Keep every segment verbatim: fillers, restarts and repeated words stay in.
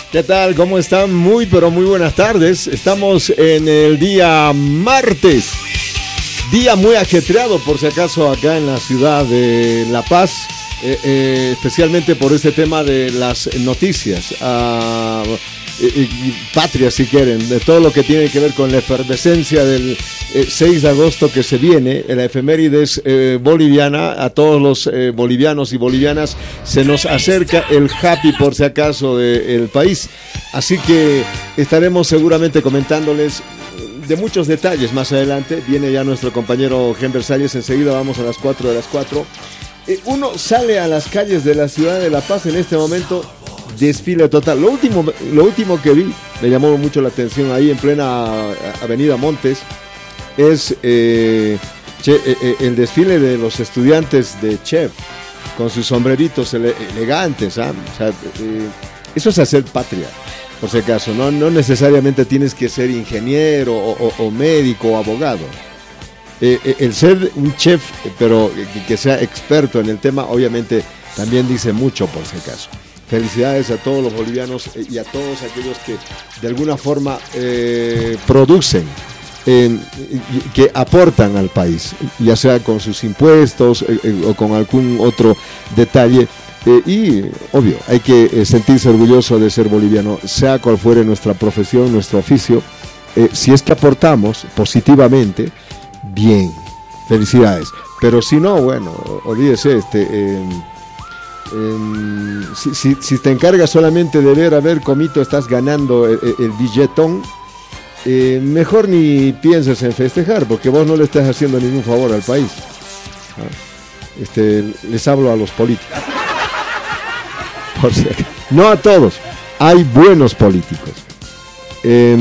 ¿Qué tal? ¿Cómo están? Muy, pero muy buenas tardes. Estamos en el día martes. Día muy ajetreado, por si acaso, acá en la ciudad de La Paz. Eh, eh, especialmente por este tema de las noticias. Uh, eh, patria, si quieren. De todo lo que tiene que ver con la efervescencia del eh, seis de agosto que se viene. La efemérides eh, boliviana. A todos los eh, bolivianos y bolivianas se nos acerca el happy, por si acaso, del país. Así que estaremos seguramente comentándoles de muchos detalles más adelante. Viene ya nuestro compañero Gen Versalles. Enseguida vamos a las cuatro de las cuatro. Eh, uno sale a las calles de la ciudad de La Paz en este momento, desfile total. Lo último, lo último que vi, me llamó mucho la atención ahí en plena Avenida Montes, es eh, che, eh, el desfile de los estudiantes de chef, con sus sombreritos ele- elegantes. ¿Ah? O sea, eh, eso es hacer patria, por si acaso. No, no necesariamente tienes que ser ingeniero o, o, o médico o abogado. Eh, el ser un chef, pero que sea experto en el tema, obviamente también dice mucho, por si acaso. Felicidades a todos los bolivianos y a todos aquellos que de alguna forma eh, producen, eh, que aportan al país, ya sea con sus impuestos eh, o con algún otro detalle. Eh, y, obvio, hay que eh, sentirse orgulloso de ser boliviano, sea cual fuere nuestra profesión, nuestro oficio. Eh, si es que aportamos positivamente, bien, felicidades. Pero si no, bueno, olvídese, este, eh, eh, si, si, si te encargas solamente de ver, a ver, comito, estás ganando el, el billetón, eh, mejor ni pienses en festejar, porque vos no le estás haciendo ningún favor al país. ¿Ah? Este, les hablo a los políticos. Por si acaso. No a todos, hay buenos políticos. Eh,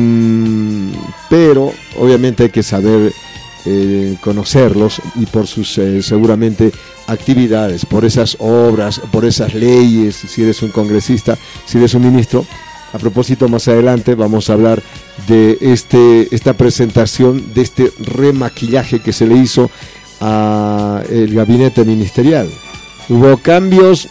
pero obviamente hay que saber Eh, conocerlos y por sus eh, seguramente actividades, por esas obras, por esas leyes, si eres un congresista, si eres un ministro. A propósito, más adelante vamos a hablar de este esta presentación, de este remaquillaje que se le hizo al gabinete ministerial. Hubo cambios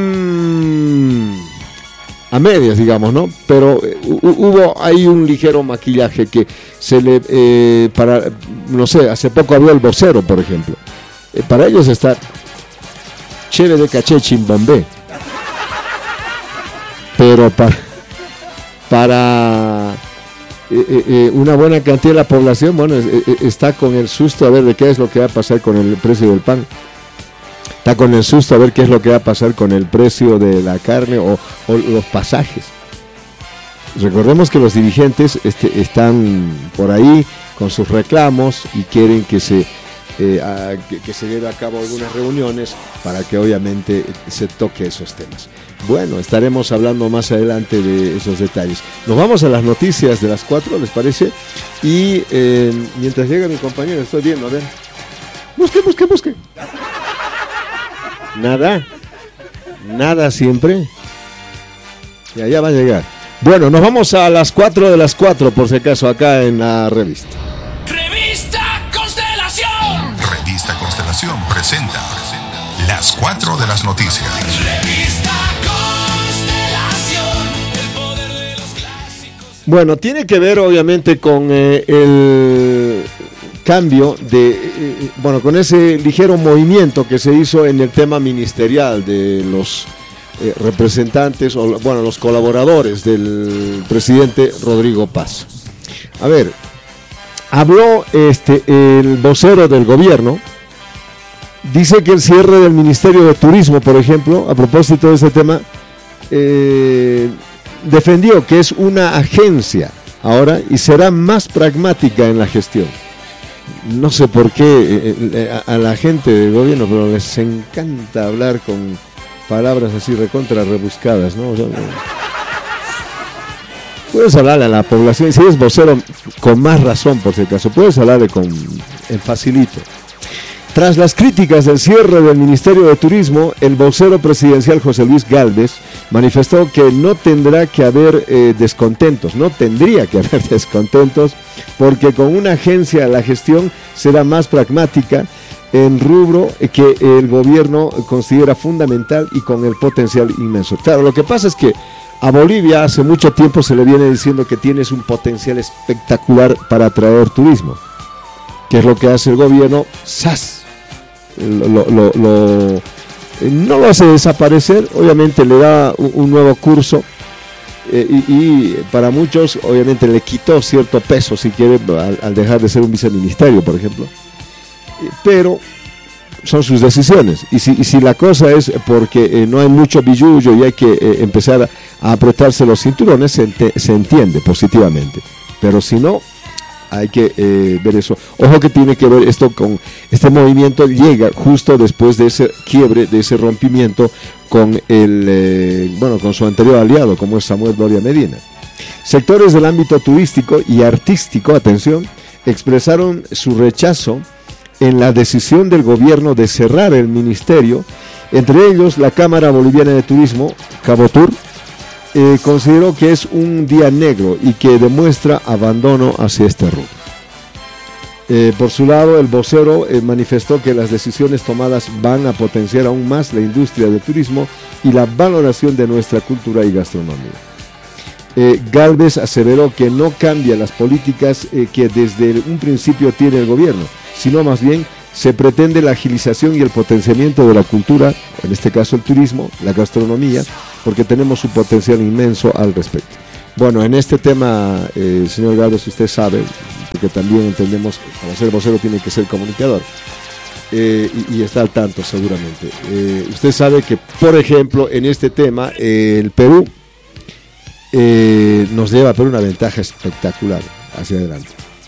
mmm, a medias, digamos, ¿no? Pero eh, hubo ahí un ligero maquillaje que se le, eh, para, no sé, hace poco habló el vocero, por ejemplo. Eh, para ellos está chévere de caché chimbombé. Pero para, para eh, eh, una buena cantidad de la población, bueno, eh, eh, está con el susto a ver de qué es lo que va a pasar con el precio del pan. Está con el susto a ver qué es lo que va a pasar con el precio de la carne o, o los pasajes. Recordemos que los dirigentes este, están por ahí con sus reclamos y quieren que se, eh, a, que, que se lleve a cabo algunas reuniones para que obviamente se toque esos temas. Bueno, estaremos hablando más adelante de esos detalles. Nos vamos a las noticias de las cuatro, ¿les parece? Y eh, mientras llega mi compañero, estoy viendo, a ver. Busque, busque, busque. Nada, nada siempre. Y allá va a llegar. Bueno, nos vamos a las cuatro de las cuatro, por si acaso, acá en la revista. Revista Constelación. Revista Constelación presenta las cuatro de las noticias. Revista Constelación, el poder de los clásicos. Bueno, tiene que ver obviamente con eh, el cambio de, eh, bueno, con ese ligero movimiento que se hizo en el tema ministerial de los eh, representantes, o bueno, los colaboradores del presidente Rodrigo Paz. A ver, habló este el vocero del gobierno, dice que el cierre del Ministerio de Turismo, por ejemplo, a propósito de ese tema, eh, defendió que es una agencia ahora y será más pragmática en la gestión. No sé por qué eh, eh, a la gente del gobierno, pero les encanta hablar con palabras así recontra rebuscadas, ¿no? O sea, puedes hablarle a la población, si eres vocero, con más razón, por si acaso, puedes hablarle con el facilito. Tras las críticas del cierre del Ministerio de Turismo, el vocero presidencial José Luis Gálvez manifestó que no tendrá que haber eh, descontentos, no tendría que haber descontentos, porque con una agencia la gestión será más pragmática en rubro que el gobierno considera fundamental y con el potencial inmenso. Claro, lo que pasa es que A Bolivia hace mucho tiempo se le viene diciendo que tienes un potencial espectacular para atraer turismo. ¿Qué es lo que hace el gobierno? ¡Zas! Lo, lo, lo, lo, no lo hace desaparecer, obviamente le da un, un nuevo curso. Eh, y, y para muchos obviamente le quitó cierto peso, si quiere, al, al dejar de ser un viceministerio, por ejemplo, eh, pero son sus decisiones, y si, y si la cosa es porque eh, no hay mucho billullo y hay que eh, empezar a, a apretarse los cinturones, se, ente, se entiende positivamente, pero si no, hay que eh, ver eso. Ojo que tiene que ver esto con este movimiento, llega justo después de ese quiebre, de ese rompimiento con el eh, bueno con su anterior aliado, como es Samuel Doria Medina. Sectores del ámbito turístico y artístico, atención, expresaron su rechazo en la decisión del gobierno de cerrar el ministerio, entre ellos la Cámara Boliviana de Turismo, Cabotur, eh, consideró que es un día negro y que demuestra abandono hacia este rubro. Eh, por su lado, el vocero eh, manifestó que las decisiones tomadas van a potenciar aún más la industria del turismo y la valoración de nuestra cultura y gastronomía. Eh, Gálvez aseveró que no cambia las políticas eh, que desde un principio tiene el gobierno, sino más bien se pretende la agilización y el potenciamiento de la cultura, en este caso el turismo, la gastronomía, porque tenemos un potencial inmenso al respecto. Bueno, en este tema, eh, señor Gálvez, usted sabe, porque también entendemos que para ser vocero tiene que ser comunicador, eh, y, y está al tanto seguramente. Eh, usted sabe que, por ejemplo, en este tema, eh, el Perú eh, nos lleva por una ventaja espectacular hacia adelante.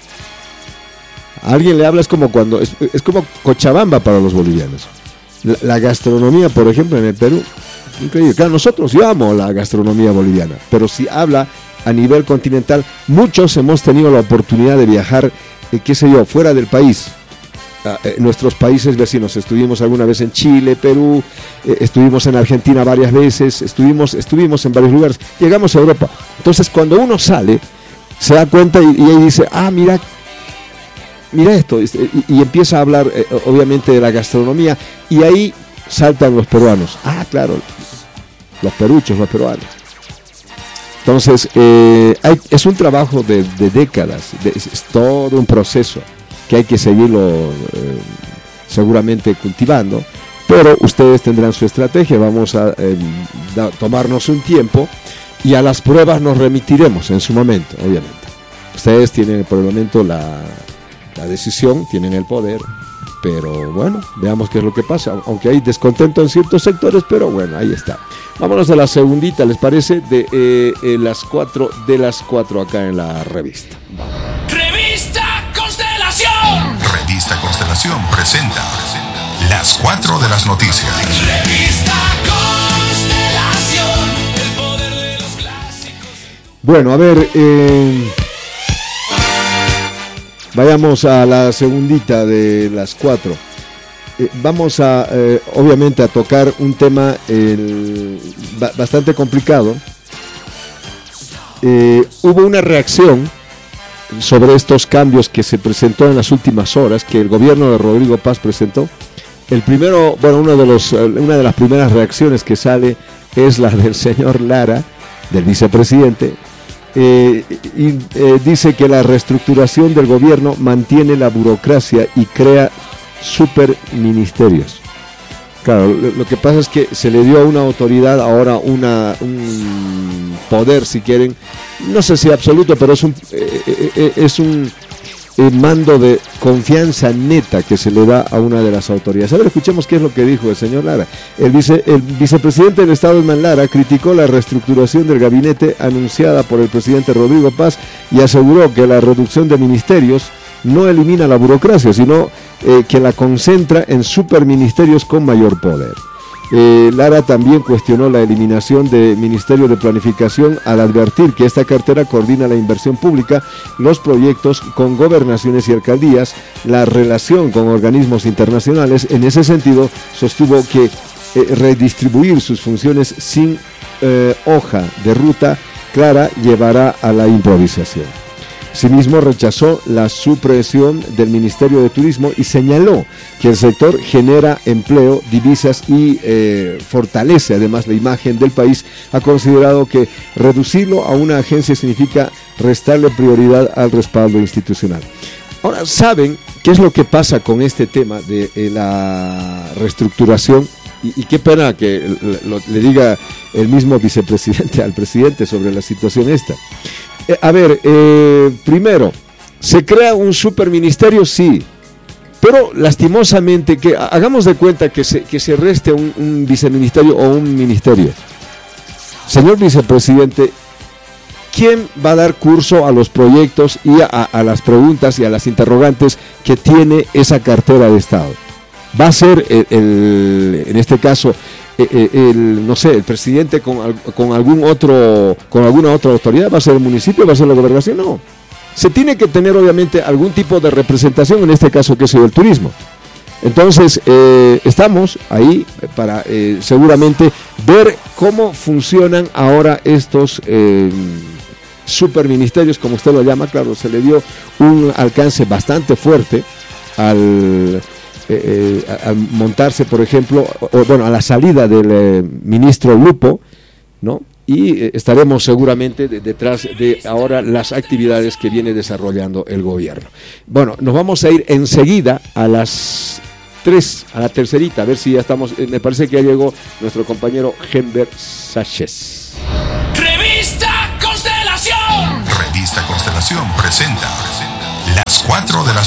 A alguien le habla, es como cuando es, es como Cochabamba para los bolivianos. La, la gastronomía, por ejemplo, en el Perú, increíble. Claro, nosotros, yo amo la gastronomía boliviana, pero si habla a nivel continental, muchos hemos tenido la oportunidad de viajar, eh, qué sé yo, fuera del país, a eh, nuestros países vecinos. Estuvimos alguna vez en Chile, Perú, eh, estuvimos en Argentina varias veces, estuvimos, estuvimos en varios lugares, llegamos a Europa. Entonces, cuando uno sale, se da cuenta y, y ahí dice, ah, mira, mira esto, y, y empieza a hablar, eh, obviamente, de la gastronomía, y ahí saltan los peruanos. Ah, claro, los peruchos, los peruanos. Entonces, eh, hay, es un trabajo de, de décadas, de, es, es todo un proceso que hay que seguirlo eh, seguramente cultivando, pero ustedes tendrán su estrategia. Vamos a eh, da, tomarnos un tiempo y a las pruebas nos remitiremos en su momento, obviamente. Ustedes tienen por el momento la, la decisión, tienen el poder, pero bueno, veamos qué es lo que pasa, aunque hay descontento en ciertos sectores, pero bueno, ahí está. Vámonos a la segundita, ¿les parece? De eh, eh, las cuatro, de las cuatro acá en la revista. Revista Constelación. Revista Constelación presenta las cuatro de las noticias. Revista Constelación, el poder de los clásicos. Bueno, a ver, eh, vayamos a la segundita de las cuatro. Eh, vamos a, eh, obviamente, a tocar un tema eh, ba- bastante complicado. Eh, hubo una reacción sobre estos cambios que se presentó en las últimas horas, que el gobierno de Rodrigo Paz presentó. El primero, bueno, uno de los, una de las primeras reacciones que sale es la del señor Lara, del vicepresidente. Eh, y eh, dice que la reestructuración del gobierno mantiene la burocracia y crea superministerios. Claro, lo, lo que pasa es que se le dio a una autoridad ahora una, un poder, si quieren, no sé si absoluto, pero es un, eh, eh, es un eh, mando de confianza neta que se le da a una de las autoridades. A ver, escuchemos qué es lo que dijo el señor Lara. El, vice, el vicepresidente del Estado, Edman Lara, criticó la reestructuración del gabinete anunciada por el presidente Rodrigo Paz y aseguró que la reducción de ministerios no elimina la burocracia, sino eh, que la concentra en superministerios con mayor poder. Eh, Lara también cuestionó la eliminación del Ministerio de Planificación al advertir que esta cartera coordina la inversión pública, los proyectos con gobernaciones y alcaldías, la relación con organismos internacionales. En ese sentido, sostuvo que eh, redistribuir sus funciones sin eh, hoja de ruta clara llevará a la improvisación. Asimismo, rechazó la supresión del Ministerio de Turismo y señaló que el sector genera empleo, divisas y eh, fortalece además la imagen del país. Ha considerado que reducirlo a una agencia significa restarle prioridad al respaldo institucional. Ahora, ¿saben qué es lo que pasa con este tema de eh, la reestructuración? Y, y qué pena que lo, le diga el mismo vicepresidente al presidente sobre la situación esta. Eh, a ver, eh, primero, ¿se crea un superministerio? Sí, pero lastimosamente, que hagamos de cuenta que se, que se reste un, un viceministerio o un ministerio. Señor vicepresidente, ¿quién va a dar curso a los proyectos y a, a las preguntas y a las interrogantes que tiene esa cartera de Estado? Va a ser, el, el, en este caso, el, el, no sé, el presidente con, con, algún otro, con alguna otra autoridad. ¿Va a ser el municipio? ¿Va a ser la gobernación? No. Se tiene que tener, obviamente, algún tipo de representación, en este caso, que es el turismo. Entonces, eh, estamos ahí para eh, seguramente ver cómo funcionan ahora estos eh, superministerios, como usted lo llama. Claro, se le dio un alcance bastante fuerte al... Eh, eh, a, a montarse, por ejemplo, o, bueno, a la salida del eh, ministro Lupo, ¿no? Y eh, estaremos seguramente de, detrás de ahora las actividades que viene desarrollando el gobierno. Bueno, nos vamos a ir enseguida a las tres, a la tercerita, a ver si ya estamos, eh, me parece que ya llegó nuestro compañero Gember Sánchez. Revista Constelación. Revista Constelación presenta las cuatro de las